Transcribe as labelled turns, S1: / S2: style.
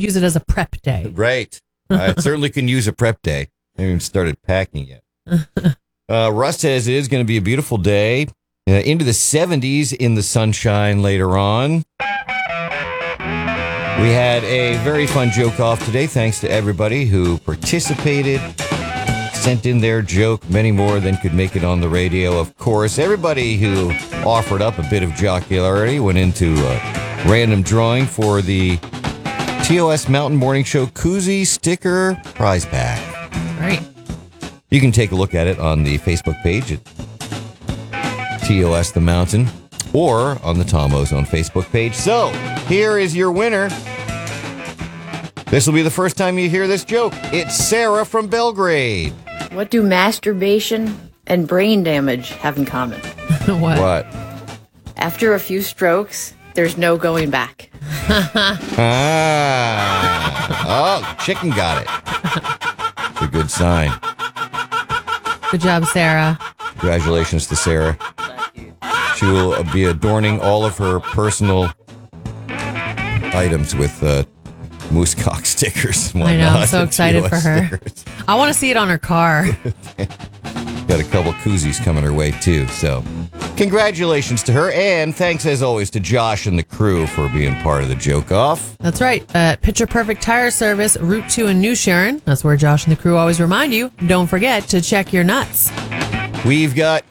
S1: use it as a prep day.
S2: Right. I certainly can use a prep day. I haven't even started packing yet. Russ says it is going to be a beautiful day. Into the 70s in the sunshine later on. We had a very fun joke off today. Thanks to everybody who participated, sent in their joke, many more than could make it on the radio. Of course, everybody who offered up a bit of jocularity went into a random drawing for the TOS Mountain Morning Show koozie sticker prize pack.
S1: Right.
S2: You can take a look at it on the Facebook page at TOS The Mountain or on the Tom Ozone Facebook page. So, here is your winner. This will be the first time you hear this joke. It's Sarah from Belgrade.
S3: What do masturbation and brain damage have in common?
S2: What?
S3: After a few strokes, there's no going back.
S2: Oh, chicken got it. It's a good sign.
S1: Good job, Sarah.
S2: Congratulations to Sarah. She will be adorning all of her personal items with moose cock stickers.
S1: I know, I'm so excited for her.
S2: Stickers.
S1: I want to see it on her car.
S2: Got a couple koozies coming her way, too. So, congratulations to her. And thanks, as always, to Josh and the crew for being part of the joke off.
S1: That's right. Picture Perfect Tire Service, Route 2 in New Sharon. That's where Josh and the crew always remind you, don't forget to check your nuts.
S2: We've got